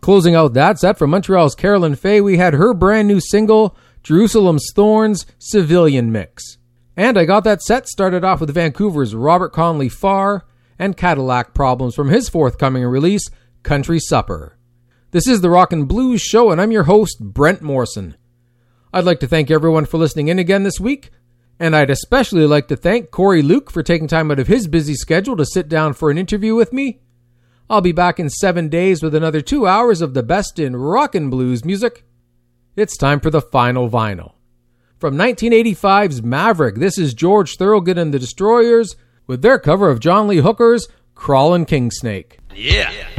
Closing out that set from Montreal's Carolyn Faye, we had her brand new single, Jerusalem's Thorns, Civilian Mix. And I got that set started off with Vancouver's Robert Conley Farr and Cadillac Problems from his forthcoming release, Country Supper. This is the Rock and Blues Show, and I'm your host, Brent Morrison. I'd like to thank everyone for listening in again this week, and I'd especially like to thank Corey Luke for taking time out of his busy schedule to sit down for an interview with me. I'll be back in 7 days with another 2 hours of the best in rock and blues music. It's time for the final vinyl. From 1985's Maverick, this is George Thorogood and the Destroyers with their cover of John Lee Hooker's Crawlin' Kingsnake. Yeah.